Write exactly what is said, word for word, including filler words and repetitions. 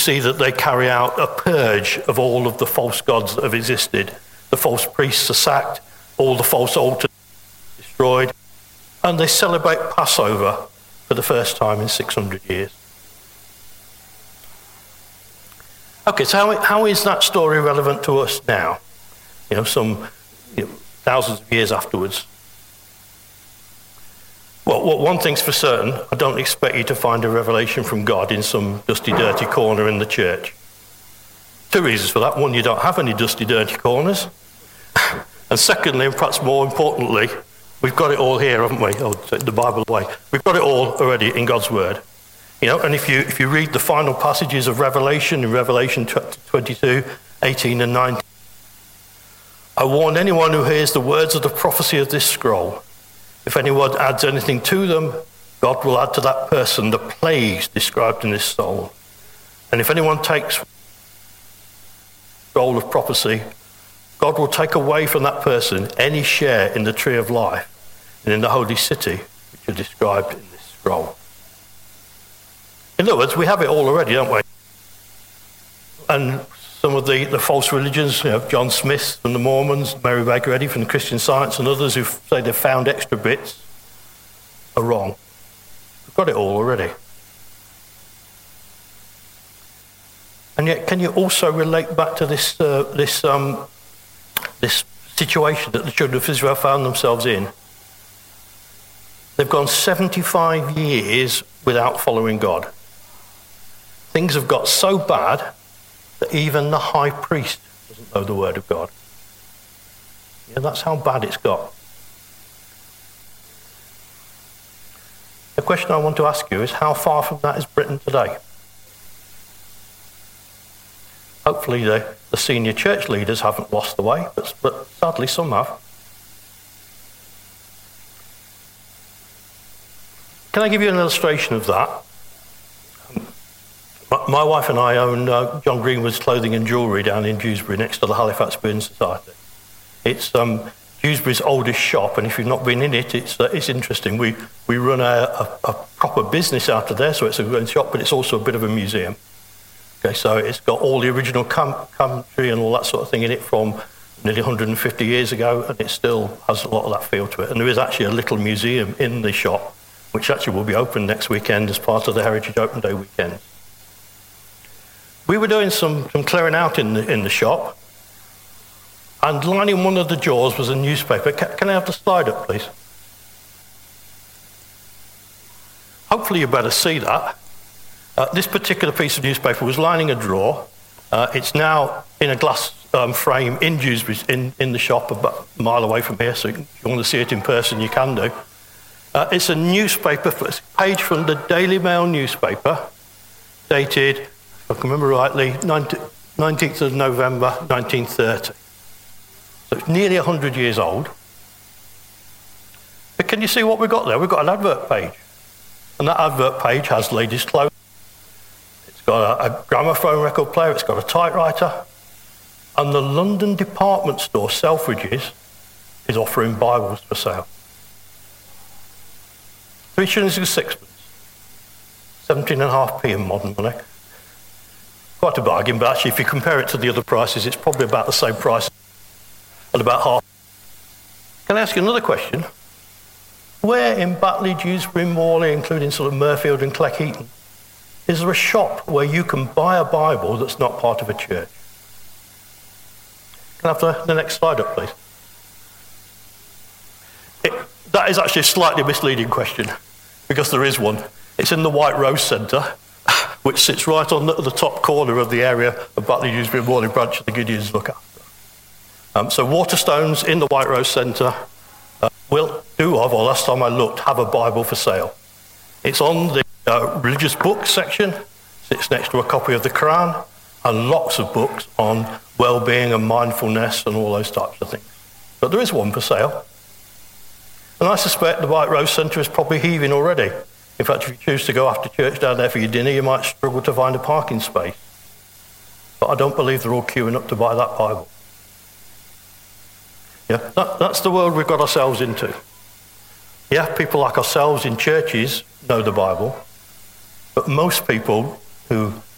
see that they carry out a purge of all of the false gods that have existed. The false priests are sacked, all the false altars are destroyed, and they celebrate Passover for the first time in six hundred years. Okay, so how, how is that story relevant to us now? You know, some you know, thousands of years afterwards. Well, well, one thing's for certain, I don't expect you to find a revelation from God in some dusty, dirty corner in the church. Two reasons for that. One, you don't have any dusty, dirty corners. And secondly, and perhaps more importantly, we've got it all here, haven't we? Oh, take the Bible away. We've got it all already in God's Word. You know, and if you if you read the final passages of Revelation, in Revelation twenty-two, eighteen and nineteen, I warn anyone who hears the words of the prophecy of this scroll. If anyone adds anything to them, God will add to that person the plagues described in this scroll. And if anyone takes the scroll of prophecy, God will take away from that person any share in the tree of life and in the holy city, which are described in this scroll. In other words, we have it all already, don't we? And some of the, the false religions, you know, John Smith from the Mormons, Mary Baker Eddy from the Christian Science, and others who say they've found extra bits, are wrong. We've got it all already. And yet, can you also relate back to this uh, this um, this situation that the children of Israel found themselves in? They've gone seventy-five years without following God. Things have got so bad that even the high priest doesn't know the word of God. Yeah, that's how bad it's got. The question I want to ask you is, how far from that is Britain today? Hopefully the, the senior church leaders haven't lost the way, but, but sadly some have. Can I give you an illustration of that? My wife and I own uh, John Greenwood's Clothing and Jewellery down in Dewsbury, next to the Halifax Burn Society. It's um, Dewsbury's oldest shop, and if you've not been in it, it's uh, it's interesting. We we run a, a, a proper business out of there, so it's a good shop, but it's also a bit of a museum. Okay, so it's got all the original com- country and all that sort of thing in it from nearly one hundred fifty years ago, and it still has a lot of that feel to it. And there is actually a little museum in the shop, which actually will be open next weekend as part of the Heritage Open Day weekend. We were doing some, some clearing out in the, in the shop, and lining one of the drawers was a newspaper. Can, can I have the slide up, please? Hopefully you better see that. Uh, this particular piece of newspaper was lining a drawer. Uh, it's now in a glass um, frame in Dewsbury, in, in the shop about a mile away from here, so if you want to see it in person, you can do. Uh, it's a newspaper, it's a page from the Daily Mail newspaper, dated, if I can remember rightly, nineteenth of November, nineteen thirty. So it's nearly one hundred years old. But can you see what we've got there? We've got an advert page. And that advert page has ladies' clothes. It's got a, a gramophone record player, it's got a typewriter. And the London department store, Selfridges, is offering Bibles for sale. Three shillings and sixpence. seventeen and a half p in modern money. Quite a bargain, but actually if you compare it to the other prices, it's probably about the same price at about half. Can I ask you another question? Where in Batley, Dewsbury, Morley, including sort of Murfield and Cleckheaton, is there a shop where you can buy a Bible that's not part of a church? Can I have the, the next slide up, please? It, that is actually a slightly misleading question, because there is one. It's in the White Rose Centre, which sits right on the, the top corner of the area of Batley, Dewsbury and Morley branch of the Gideons look after. Um, so Waterstones in the White Rose Centre uh, will do of, or last time I looked, have a Bible for sale. It's on the uh, religious books section, sits next to a copy of the Quran, and lots of books on well-being and mindfulness and all those types of things. But there is one for sale. And I suspect the White Rose Centre is probably heaving already. In fact, if you choose to go after church down there for your dinner, you might struggle to find a parking space. But I don't believe they're all queuing up to buy that Bible. Yeah, that, that's the world we've got ourselves into. Yeah, people like ourselves in churches know the Bible, but most people who